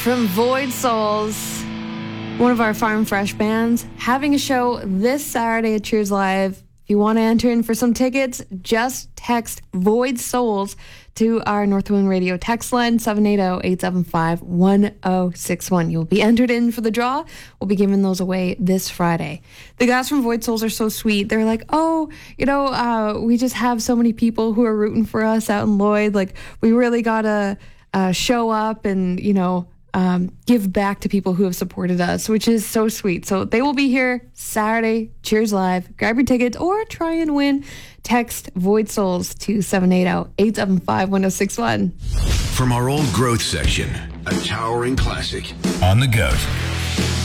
from Void Souls, one of our Farm Fresh bands, having a show this Saturday at Cheers Live. If you want to enter in for some tickets, just text Void Souls to our Northwind Radio text line, 780-875-1061. You'll be entered in for the draw. We'll be giving those away this Friday. The guys from Void Souls are so sweet. They're like, we just have so many people who are rooting for us out in Lloyd. Like, we really got to show up and, give back to people who have supported us, which is so sweet. So they will be here Saturday, Cheers Live. Grab your tickets or try and win. Text Void Souls to 780-875-1061. From our old growth section, a towering classic. On the Goat.